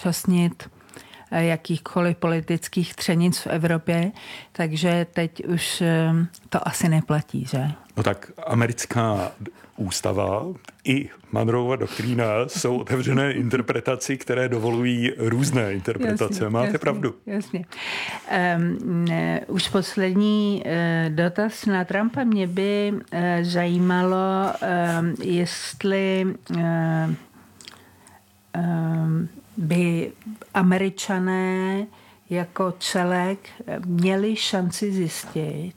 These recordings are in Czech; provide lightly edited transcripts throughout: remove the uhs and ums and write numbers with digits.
účastnit jakýchkoliv politických třenic v Evropě, takže teď už to asi neplatí, že? No tak americká ústava i Monroeova doktrína jsou otevřené interpretaci, které dovolují různé interpretace. Jasně, Máte jasně, pravdu. Jasně. Už poslední dotaz na Trumpa. Mě by zajímalo, jestli by Američané jako celek měli šanci zjistit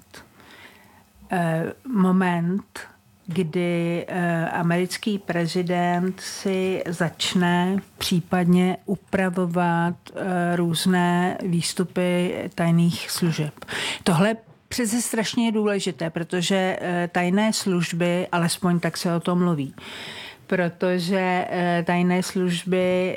moment, kdy americký prezident si začne případně upravovat různé výstupy tajných služeb. Tohle přece strašně důležité, protože tajné služby, alespoň tak se o tom mluví, protože tajné služby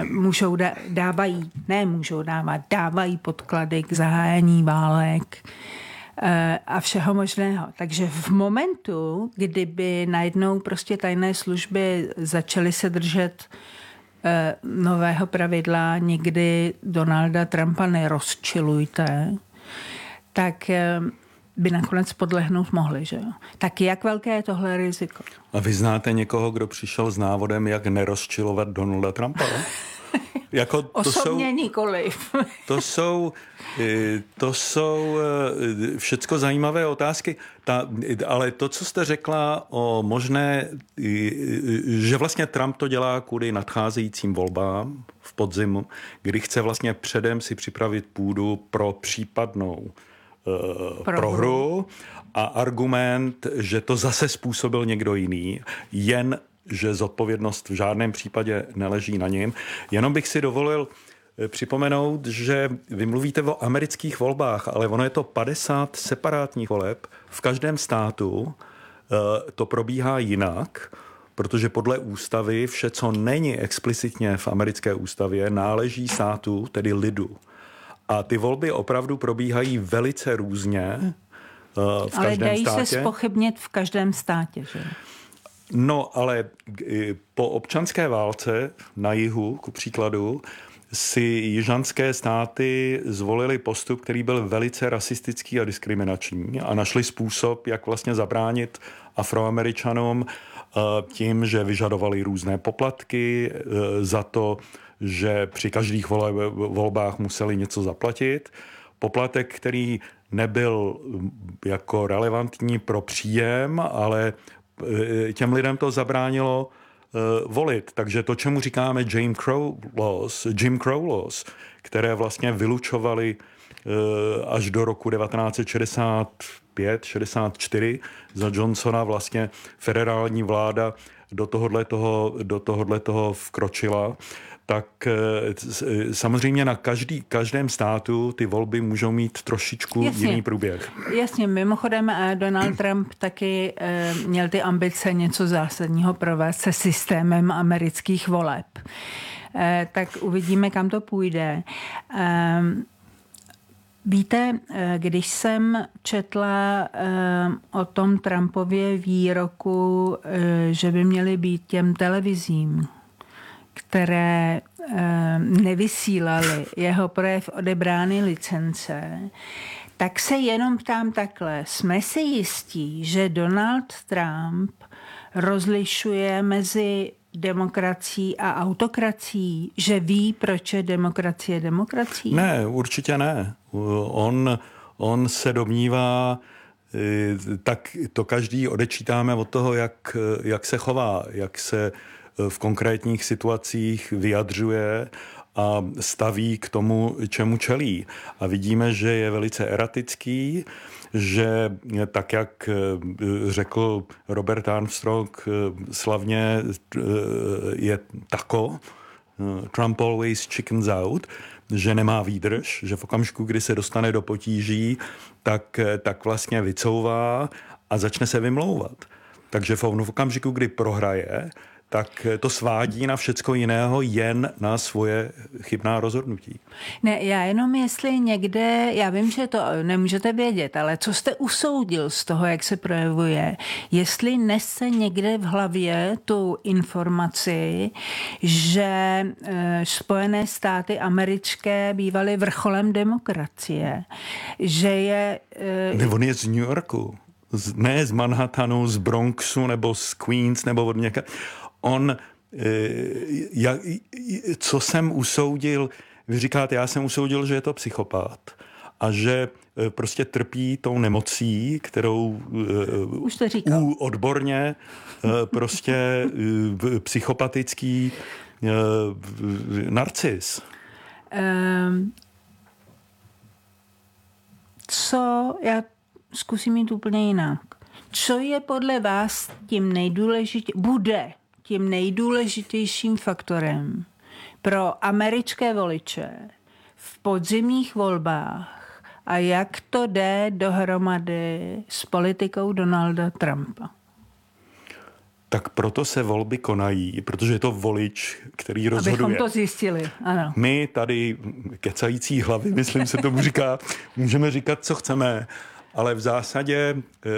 dávají podklady k zahájení válek a všeho možného. Takže v momentu, kdyby najednou prostě tajné služby začaly se držet nového pravidla, nikdy Donalda Trumpa nerozčilujte, tak by nakonec podlehnout mohli, že jo? Tak jak velké je tohle riziko? A vy znáte někoho, kdo přišel s návodem, jak nerozčilovat Donalda Trumpa? Jako osobně nikoliv. To jsou všecko zajímavé otázky, ale to, co jste řekla o možné, že vlastně Trump to dělá kvůli nadcházejícím volbám v podzimu, kdy chce vlastně předem si připravit půdu pro případnou prohru a argument, že to zase způsobil někdo jiný, jen že zodpovědnost v žádném případě neleží na něm. Jenom bych si dovolil připomenout, že vy mluvíte o amerických volbách, ale ono je to 50 separátních voleb. V každém státu to probíhá jinak, protože podle ústavy vše, co není explicitně v americké ústavě, náleží státu, tedy lidu. A ty volby opravdu probíhají velice různě v každém státě. Ale dají se zpochybnit v každém státě, že? No, ale po občanské válce na jihu, ku příkladu, si jižanské státy zvolili postup, který byl velice rasistický a diskriminační a našli způsob, jak vlastně zabránit Afroameričanům tím, že vyžadovali různé poplatky za to, že při každých volbách museli něco zaplatit. Poplatek, který nebyl jako relevantní pro příjem, ale těm lidem to zabránilo volit. Takže to, čemu říkáme Jim Crow laws, které vlastně vylučovaly až do roku 1965-64 za Johnsona vlastně federální vláda do tohoto vkročila, tak samozřejmě na každém státu ty volby můžou mít trošičku jiný průběh. Jasně, mimochodem Donald Trump taky měl ty ambice něco zásadního provést se systémem amerických voleb. Tak uvidíme, kam to půjde. Víte, když jsem četla o tom Trumpově výroku, že by měly být těm televizím, které nevysílaly jeho projev, odebrány licence, tak se jenom ptám takhle. Jsme si jistí, že Donald Trump rozlišuje mezi demokracií a autokracií, že ví, proč je demokracie demokracií? Ne, určitě ne. On se domnívá, tak to každý odečítáme od toho, jak se chová, jak se v konkrétních situacích vyjadřuje a staví k tomu, čemu čelí. A vidíme, že je velice erratický, že tak, jak řekl Robert Armstrong slavně, je tako, Trump always chickens out, že nemá výdrž, že v okamžiku, kdy se dostane do potíží, tak vlastně vycouvá a začne se vymlouvat. Takže v okamžiku, kdy prohraje, tak to svádí na všecko jiného, jen na svoje chybná rozhodnutí. Ne, já jenom jestli někde, já vím, že to nemůžete vědět, ale co jste usoudil z toho, jak se projevuje, jestli nese někde v hlavě tu informaci, že Spojené státy americké bývaly vrcholem demokracie, že je... On je z New Yorku, ne z Manhattanu, z Bronxu nebo z Queens nebo od něka. Co jsem usoudil, vy říkáte, já jsem usoudil, že je to psychopat a že prostě trpí tou nemocí, kterou už to říkal. Odborně prostě psychopatický narcis. Já zkusím jít úplně jinak. Co je podle vás tím nejdůležitějším faktorem pro americké voliče v podzimních volbách a jak to jde dohromady s politikou Donalda Trumpa? Tak proto se volby konají, protože je to volič, který rozhoduje. Abychom to zjistili, ano. My tady kecající hlavy, myslím se tomu říká, můžeme říkat, co chceme, ale v zásadě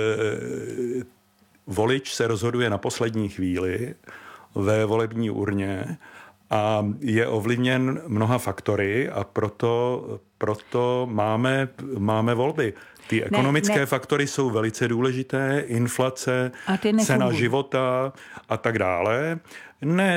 volič se rozhoduje na poslední chvíli ve volební urně a je ovlivněn mnoha faktory a proto máme volby. Ty ekonomické faktory jsou velice důležité, inflace, cena života a tak dále. Ne,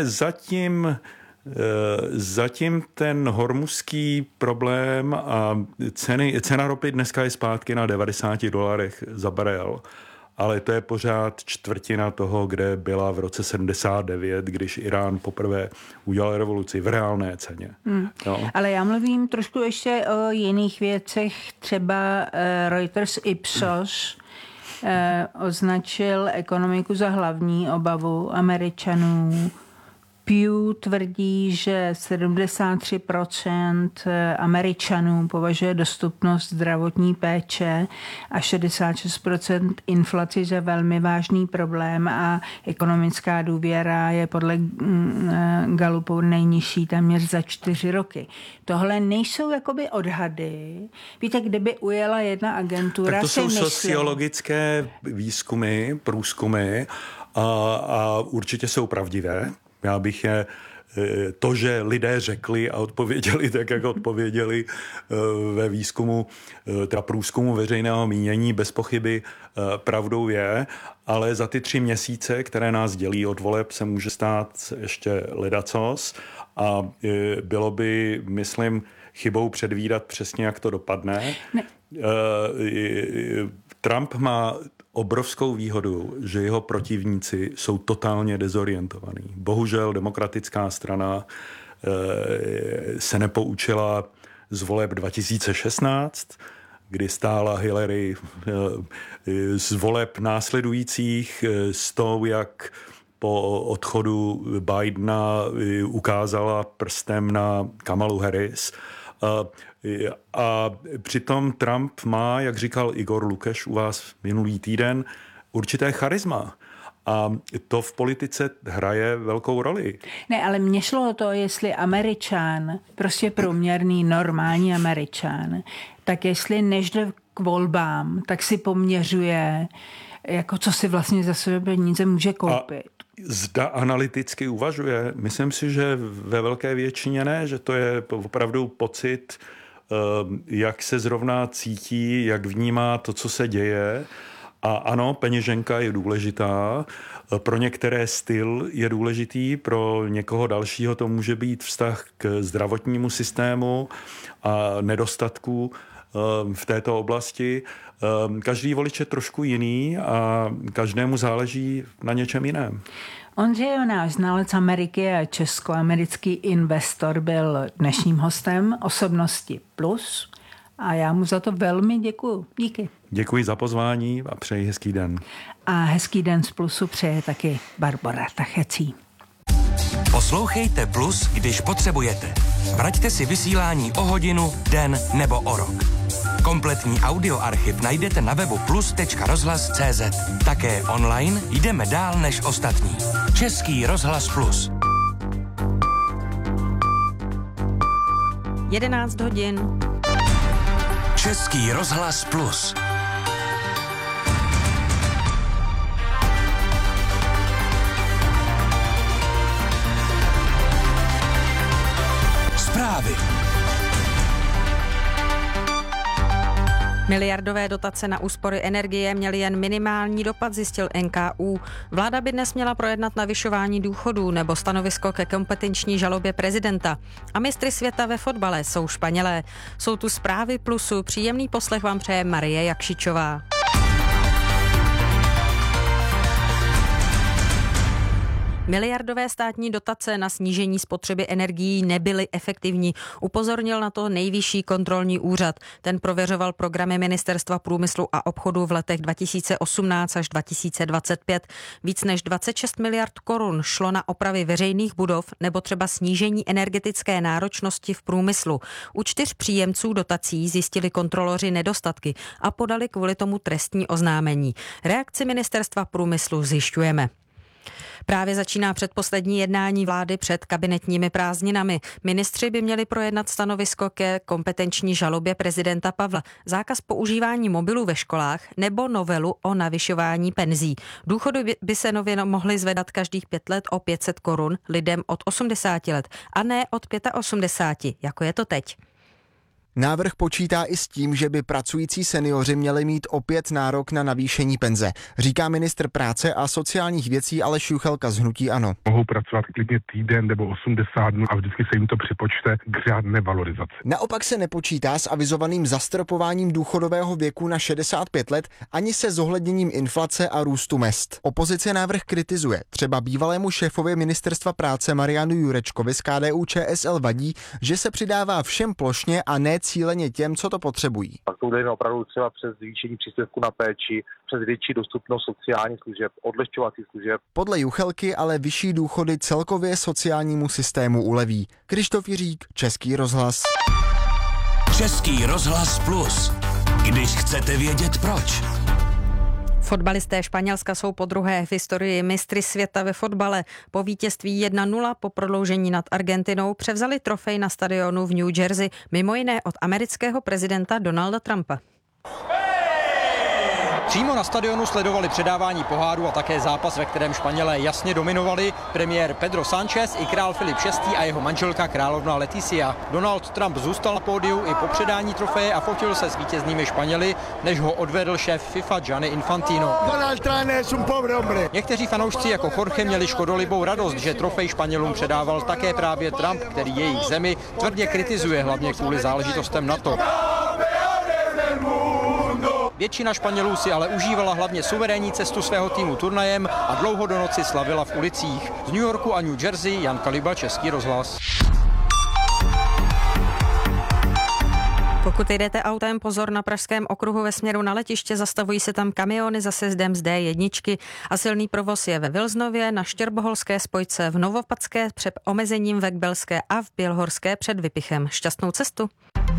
zatím ten hormuzský problém a cena ropy dneska je zpátky na $90 za barel. Ale to je pořád čtvrtina toho, kde byla v roce 79, když Irán poprvé udělal revoluci v reálné ceně. No. Ale já mluvím trošku ještě o jiných věcech. Třeba Reuters Ipsos označil ekonomiku za hlavní obavu Američanů. Pew tvrdí, že 73% Američanů považuje dostupnost zdravotní péče a 66% inflaci za velmi vážný problém a ekonomická důvěra je podle Gallupu nejnižší téměř za 4 roky. Tohle nejsou jakoby odhady. Víte, kdyby ujela jedna agentura... Tak to jsou sociologické výzkumy, průzkumy a určitě jsou pravdivé. Já bych to, že lidé řekli a odpověděli tak, jak odpověděli ve výzkumu, teda průzkumu veřejného mínění, bez pochyby pravdou je, ale za ty 3 měsíce, které nás dělí od voleb, se může stát ještě ledacos a bylo by, myslím, chybou předvídat přesně, jak to dopadne. Ne. Trump má obrovskou výhodu, že jeho protivníci jsou totálně dezorientovaní. Bohužel demokratická strana se nepoučila z voleb 2016, kdy stála Hillary z voleb následujících s tou, jak po odchodu Bidena ukázala prstem na Kamalu Harris. A přitom Trump má, jak říkal Igor Lukeš u vás minulý týden, určité charisma. A to v politice hraje velkou roli. Ne, ale mně šlo o to, jestli Američan, prostě průměrný, normální Američan, tak jestli než jde k volbám, tak si poměřuje, jako co si vlastně za své peníze může koupit. Zda analyticky uvažuje? Myslím si, že ve velké většině ne, že to je opravdu pocit, jak se zrovna cítí, jak vnímá to, co se děje. A ano, peněženka je důležitá, pro některé styl je důležitý, pro někoho dalšího to může být vztah k zdravotnímu systému a nedostatku v této oblasti. Každý volič je trošku jiný a každému záleží na něčem jiném. Ondřej, náš znalec Ameriky a českoamerický investor, byl dnešním hostem Osobnosti Plus a já mu za to velmi děkuju. Díky. Děkuji za pozvání a přeji hezký den. A hezký den z Plusu přeje taky Barbora Tachecí. Poslouchejte Plus, když potřebujete. Vraťte si vysílání o hodinu, den nebo o rok. Kompletní audioarchiv najdete na webu plus.rozhlas.cz. Také online jdeme dál než ostatní. Český rozhlas Plus. 11 hodin. Český rozhlas Plus. Zprávy. Miliardové dotace na úspory energie měly jen minimální dopad, zjistil NKÚ. Vláda by dnes měla projednat navyšování důchodů nebo stanovisko ke kompetenční žalobě prezidenta. A mistry světa ve fotbale jsou Španělé. Jsou tu zprávy Plusu. Příjemný poslech vám přeje Marie Jakšičová. Miliardové státní dotace na snížení spotřeby energií nebyly efektivní. Upozornil na to Nejvyšší kontrolní úřad. Ten prověřoval programy Ministerstva průmyslu a obchodu v letech 2018 až 2025. Víc než 26 miliard korun šlo na opravy veřejných budov nebo třeba snížení energetické náročnosti v průmyslu. U 4 příjemců dotací zjistili kontroloři nedostatky a podali kvůli tomu trestní oznámení. Reakci Ministerstva průmyslu zjišťujeme. Právě začíná předposlední jednání vlády před kabinetními prázdninami. Ministři by měli projednat stanovisko ke kompetenční žalobě prezidenta Pavla, zákaz používání mobilů ve školách nebo novelu o navyšování penzí. Důchody by se nově mohly zvedat každých 5 let o 500 korun lidem od 80 let a ne od 85, jako je to teď. Návrh počítá i s tím, že by pracující seniori měli mít opět nárok na navýšení penze, říká ministr práce a sociálních věcí Aleš Juchelka z hnutí ANO. Mohou pracovat klidně týden nebo 80 dnů a vždycky se jim to připočte k řádné valorizaci. Naopak se nepočítá s avizovaným zastropováním důchodového věku na 65 let ani se zohledněním inflace a růstu mezd. Opozice návrh kritizuje. Třeba bývalému šéfovi ministerstva práce Marianu Jurečkovi z KDU-ČSL vadí, že se přidává všem plošně a ne cíleně těm, co to potřebují. Pak to uděláme opravdu třeba přes zvýšení příspěvku na péči, přes větší dostupnost sociálních služeb, odlehčovacích služeb. Podle Juchelky ale vyšší důchody celkově sociálnímu systému uleví. Krištof Jiřík, Český rozhlas. Český rozhlas Plus. Když chcete vědět proč. Fotbalisté Španělska jsou podruhé v historii mistry světa ve fotbale. Po vítězství 1-0 po prodloužení nad Argentinou převzali trofej na stadionu v New Jersey, mimo jiné od amerického prezidenta Donalda Trumpa. Přímo na stadionu sledovali předávání poháru a také zápas, ve kterém Španělé jasně dominovali. Premiér Pedro Sánchez i král Filip VI. A jeho manželka královna Leticia. Donald Trump zůstal na pódiu i po předání trofeje a fotil se s vítěznými Španěli, než ho odvedl šéf FIFA Gianni Infantino. Někteří fanoušci jako Jorge měli škodolibou radost, že trofej Španělům předával také právě Trump, který jejich zemi tvrdě kritizuje, hlavně kvůli záležitostem NATO. Většina Španělů si ale užívala hlavně suverénní cestu svého týmu turnajem a dlouho do noci slavila v ulicích. Z New Yorku a New Jersey Jan Kaliba, Český rozhlas. Pokud jdete autem, pozor na Pražském okruhu ve směru na letiště, zastavují se tam kamiony za sjezdem z D1 a silný provoz je ve Vilznově, na Štěrboholské spojce, v Novopadské před omezením ve Kbelské a v Bělhorské před Vypichem. Šťastnou cestu.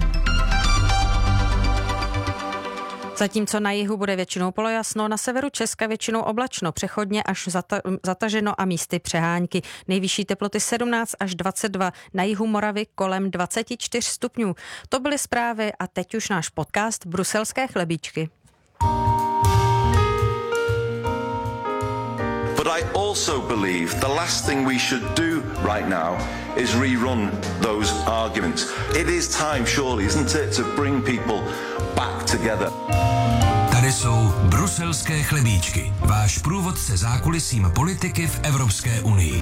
Zatímco na jihu bude většinou polojasno, na severu Česka většinou oblačno, přechodně až zataženo a místy přehánky. Nejvyšší teploty 17 až 22, na jihu Moravy kolem 24 stupňů. To byly zprávy a teď už náš podcast Bruselské chlebíčky. But I also believe the last thing we should do right now is rerun those arguments. It is time, surely, isn't it, to bring people back together. Tady jsou bruselské chlebíčky, váš průvodce zákulisím politiky v Evropské unii.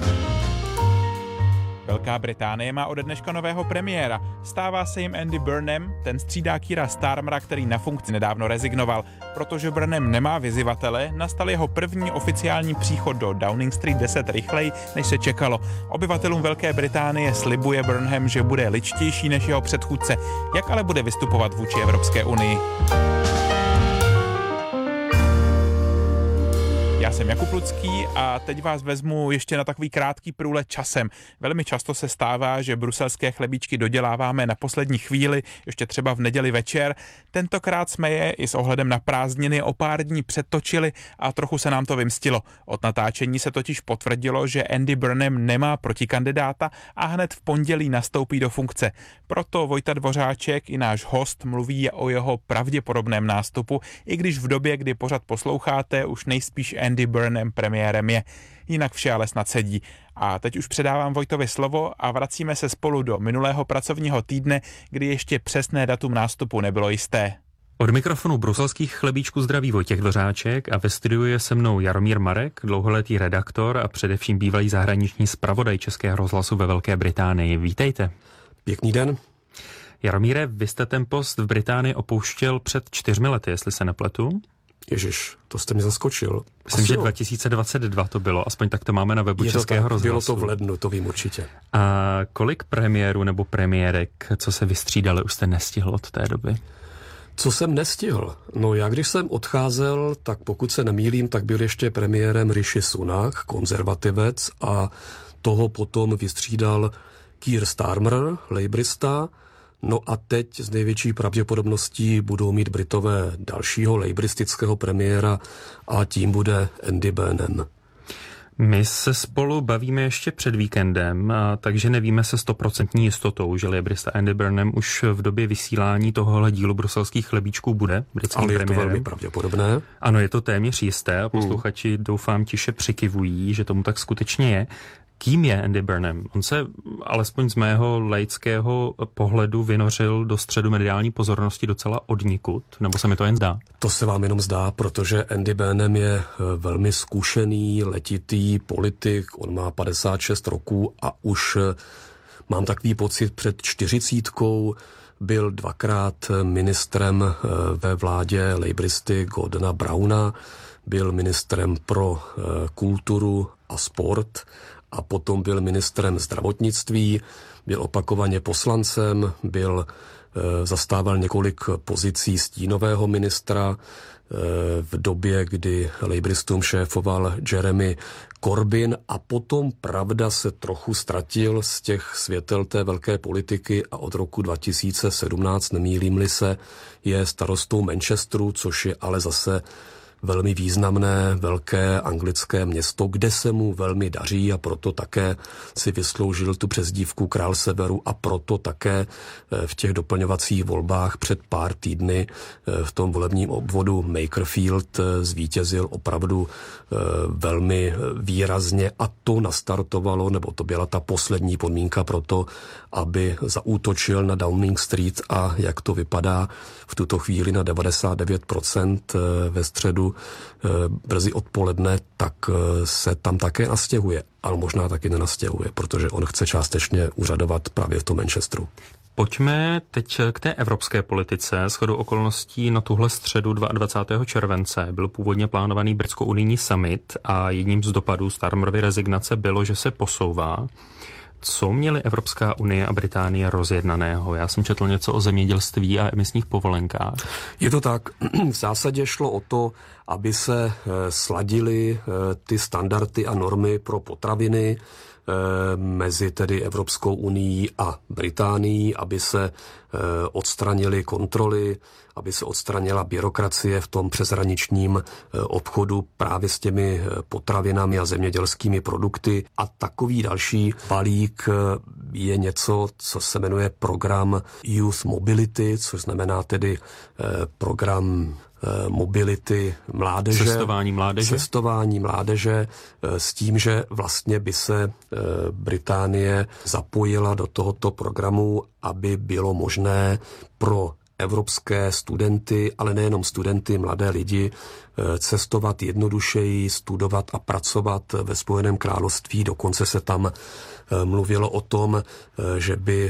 Velká Británie má ode dneška nového premiéra. Stává se jim Andy Burnham, ten střídá Keira Starmera, který na funkci nedávno rezignoval. Protože Burnham nemá vyzývatele, nastal jeho první oficiální příchod do Downing Street 10 rychleji, než se čekalo. Obyvatelům Velké Británie slibuje Burnham, že bude ličtější než jeho předchůdce. Jak ale bude vystupovat vůči Evropské unii? Já jsem Jakub Lucký a teď vás vezmu ještě na takový krátký průlet časem. Velmi často se stává, že bruselské chlebíčky doděláváme na poslední chvíli, ještě třeba v neděli večer. Tentokrát jsme je i s ohledem na prázdniny o pár dní předtočili a trochu se nám to vymstilo. Od natáčení se totiž potvrdilo, že Andy Burnham nemá protikandidáta a hned v pondělí nastoupí do funkce. Proto Vojta Dvořáček i náš host mluví o jeho pravděpodobném nástupu, i když v době, kdy pořad posloucháte, už nejspíš Andy Burnham premiérem je. Jinak vše ale snad sedí. A teď už předávám Vojtovi slovo a vracíme se spolu do minulého pracovního týdne, kdy ještě přesné datum nástupu nebylo jisté. Od mikrofonu bruselských chlebíčků zdraví Vojtěch Dvořáček a ve studiu je se mnou Jaromír Marek, dlouholetý redaktor a především bývalý zahraniční zpravodaj Českého rozhlasu ve Velké Británii. Vítejte. Pěkný den. Jaromíre, vy jste ten post v Británii opouštěl před 4 lety, jestli se nepletu? Ježiš, to jste mě zaskočil. Myslím, že 2022 to bylo, aspoň tak to máme na webu Českého rozhlasu. Bylo to v lednu, to vím určitě. A kolik premiérů nebo premiérek, co se vystřídali, už jste nestihl od té doby? Co jsem nestihl? No já když jsem odcházel, tak pokud se nemýlím, tak byl ještě premiérem Rishi Sunak, konzervativec, a toho potom vystřídal Keir Starmer, labourista. No a teď s největší pravděpodobností budou mít Britové dalšího labouristického premiéra a tím bude Andy Burnham. My se spolu bavíme ještě před víkendem, takže nevíme se 100% jistotou, že labourista Andy Burnham už v době vysílání tohohle dílu bruselských chlebíčků bude britským premiérem. Ale je to velmi pravděpodobné. Ano, je to téměř jisté a posluchači doufám tiše přikivují, že tomu tak skutečně je. Kým je Andy Burnham? On se alespoň z mého laického pohledu vynořil do středu mediální pozornosti docela odnikud, nebo se mi to jen zdá? To se vám jenom zdá, protože Andy Burnham je velmi zkušený, letitý politik, on má 56 roků a už mám takový pocit před 40 byl 2krát ministrem ve vládě labouristy Gordona Browna, byl ministrem pro kulturu a sport a potom byl ministrem zdravotnictví, byl opakovaně poslancem, zastával několik pozicí stínového ministra v době, kdy labouristům šéfoval Jeremy Corbyn a potom, pravda, se trochu ztratil z těch světel té velké politiky a od roku 2017, nemýlím-li se, je starostou Manchesteru, což je ale zase velmi významné, velké anglické město, kde se mu velmi daří a proto také si vysloužil tu přezdívku Král severu a proto také v těch doplňovacích volbách před pár týdny v tom volebním obvodu Makerfield zvítězil opravdu velmi výrazně a to nastartovalo, nebo to byla ta poslední podmínka pro to, aby zaútočil na Downing Street a jak to vypadá v tuto chvíli na 99% ve středu brzy odpoledne, tak se tam také nastěhuje, ale možná taky nenastěhuje, protože on chce částečně úřadovat právě v tom Manchesteru. Pojďme teď k té evropské politice. Shodou okolností na tuhle středu 22. července byl původně plánovaný britsko-unijní summit a jedním z dopadů Starmerovy rezignace bylo, že se posouvá. Co měly Evropská unie a Británie rozjednaného? Já jsem četl něco o zemědělství a emisních povolenkách. Je to tak. V zásadě šlo o to, aby se sladily ty standardy a normy pro potraviny mezi tedy Evropskou unií a Británií, aby se odstranily kontroly, aby se odstranila byrokracie v tom přeshraničním obchodu právě s těmi potravinami a zemědělskými produkty. A takový další balík je něco, co se jmenuje program Youth Mobility, což znamená tedy program mobility mládeže. Cestování mládeže s tím, že vlastně by se Británie zapojila do tohoto programu, aby bylo možné pro evropské studenty, ale nejenom studenty, mladé lidi, cestovat jednodušeji, studovat a pracovat ve Spojeném království. Dokonce se tam mluvilo o tom, že by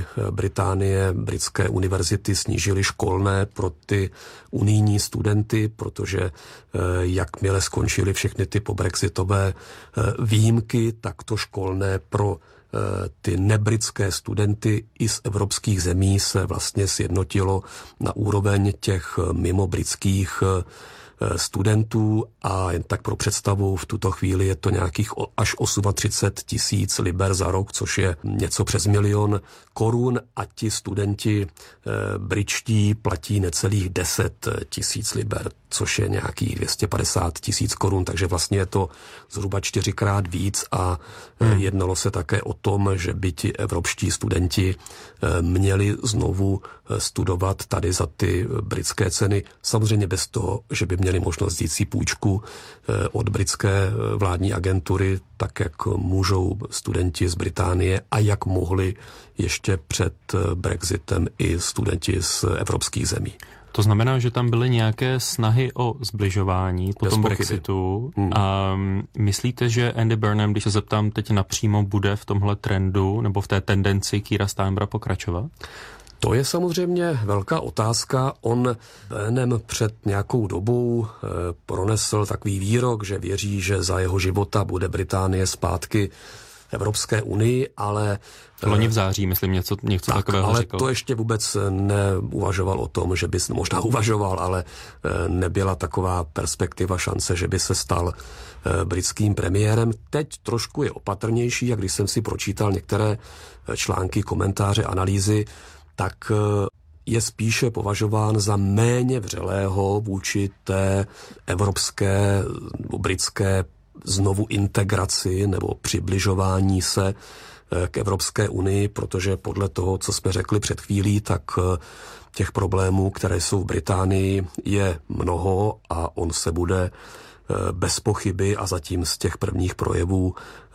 britské univerzity snížily školné pro ty unijní studenty, protože jakmile skončily všechny ty pobrexitové výjimky, tak to školné pro ty nebritské studenty i z evropských zemí se vlastně sjednotilo na úroveň těch mimobritských studentů a jen tak pro představu v tuto chvíli je to nějakých až 38 000 liber za rok, což je něco přes 1 000 000 korun a ti studenti britští platí necelých 10 000 liber, což je nějakých 250 000 korun, takže vlastně je to zhruba 4krát víc a jednalo se také o tom, že by ti evropští studenti měli znovu studovat tady za ty britské ceny, samozřejmě bez toho, že by měli možnost vzít si půjčku od britské vládní agentury, tak jak můžou studenti z Británie a jak mohli ještě před Brexitem i studenti z evropských zemí. To znamená, že tam byly nějaké snahy o zbližování po tom Brexitu. A myslíte, že Andy Burnham, když se zeptám teď napřímo, bude v tomhle trendu nebo v té tendenci Keira Starmera pokračovat? To je samozřejmě velká otázka. On Burnham před nějakou dobou pronesl takový výrok, že věří, že za jeho života bude Británie zpátky Evropské unii, ale... Loni v září, myslím, něco takového ale řekl. To ještě vůbec neuvažoval o tom, že by možná uvažoval, ale nebyla taková perspektiva, šance, že by se stal britským premiérem. Teď trošku je opatrnější a když jsem si pročítal některé články, komentáře, analýzy, tak je spíše považován za méně vřelého vůči té evropské, britské znovu integraci nebo přibližování se k Evropské unii, protože podle toho, co jsme řekli před chvílí, tak těch problémů, které jsou v Británii, je mnoho a on se bude bez pochyby a zatím z těch prvních projevů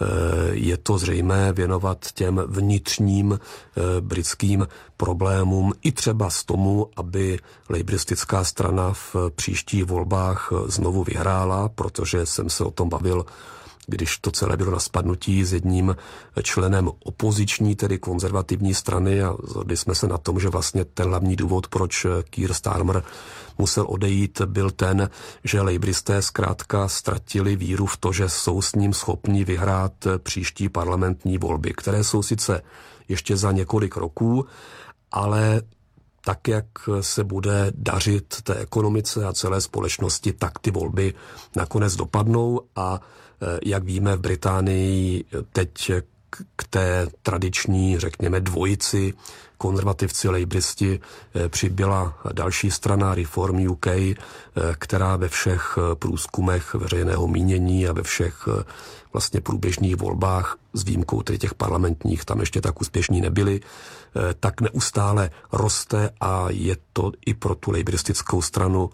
je to zřejmé věnovat těm vnitřním britským problémům i třeba z tomu, aby lejbristická strana v příštích volbách znovu vyhrála, protože jsem se o tom bavil, když to celé bylo na spadnutí s jedním členem opoziční, tedy konzervativní strany a shodli jsme se na tom, že vlastně ten hlavní důvod, proč Keir Starmer musel odejít, byl ten, že lejbristé zkrátka ztratili víru v to, že jsou s ním schopni vyhrát příští parlamentní volby, které jsou sice ještě za několik roků, ale tak, jak se bude dařit té ekonomice a celé společnosti, tak ty volby nakonec dopadnou a jak víme, v Británii teď k té tradiční, řekněme, dvojici konzervativci, lejbristi přibyla další strana Reform UK, která ve všech průzkumech veřejného mínění a ve všech vlastně průběžných volbách, s výjimkou tedy těch parlamentních, tam ještě tak úspěšní nebyli, tak neustále roste a je to i pro tu lejbristickou stranu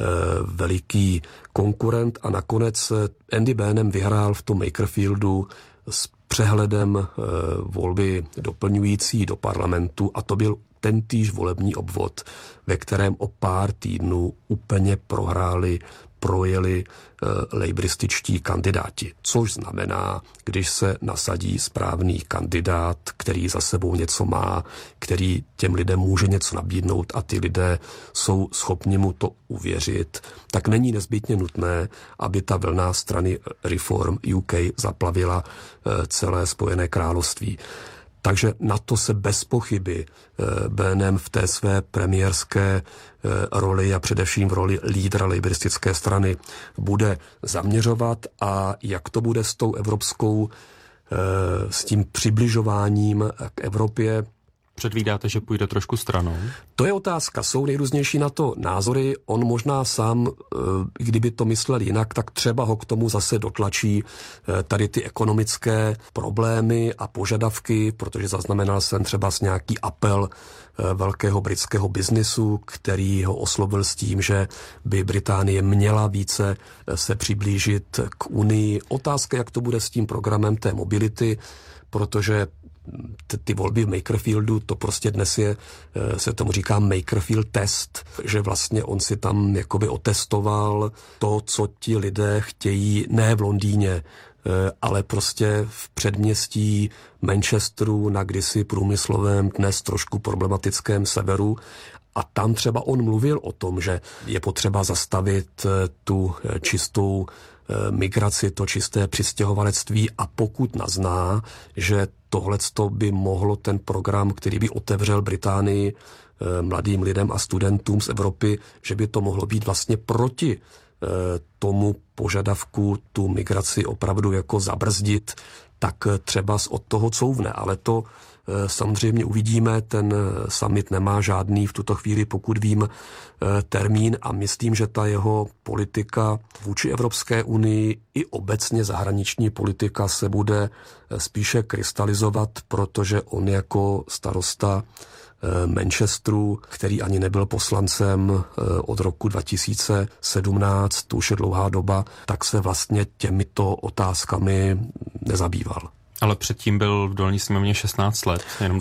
veliký konkurent a nakonec Andy Burnham vyhrál v tom Makerfieldu s přehledem volby doplňující do parlamentu a to byl tentýž volební obvod, ve kterém o pár týdnů úplně projeli lejbrističtí kandidáti. Což znamená, když se nasadí správný kandidát, který za sebou něco má, který těm lidem může něco nabídnout a ty lidé jsou schopni mu to uvěřit, tak není nezbytně nutné, aby ta vlna strany Reform UK zaplavila celé Spojené království. Takže na to se bez pochyby Burnham v té své premiérské roli a především v roli lídra lejbristické strany bude zaměřovat a jak to bude s tou evropskou, s tím přibližováním k Evropě. Předvídáte, že půjde trošku stranou? To je otázka. Jsou nejrůznější na to názory. On možná sám, kdyby to myslel jinak, tak třeba ho k tomu zase dotlačí tady ty ekonomické problémy a požadavky, protože zaznamenal jsem třeba nějaký apel velkého britského biznisu, který ho oslovil s tím, že by Británie měla více se přiblížit k Unii. Otázka, jak to bude s tím programem té mobility, protože ty volby v Makerfieldu, to prostě dnes se tomu říká Makerfield test, že vlastně on si tam jakoby otestoval to, co ti lidé chtějí, ne v Londýně, ale prostě v předměstí Manchesteru na kdysi průmyslovém, dnes trošku problematickém severu. A tam třeba on mluvil o tom, že je potřeba zastavit tu čistou migraci, to čisté přistěhovalectví a pokud nazná, že tohleto by mohlo ten program, který by otevřel Británii mladým lidem a studentům z Evropy, že by to mohlo být vlastně proti tomu požadavku tu migraci opravdu jako zabrzdit, tak třeba od toho couvne, ale to samozřejmě uvidíme, ten summit nemá žádný v tuto chvíli, pokud vím, termín a myslím, že ta jeho politika vůči Evropské unii i obecně zahraniční politika se bude spíše krystalizovat, protože on jako starosta Manchesteru, který ani nebyl poslancem od roku 2017, to už je dlouhá doba, tak se vlastně těmito otázkami nezabýval. Ale předtím byl v dolní sněmovně 16 let.